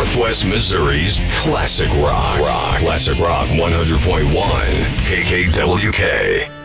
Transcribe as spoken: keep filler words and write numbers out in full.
Northwest Missouri's classic rock. Rock. Classic Rock one hundred point one K K W K.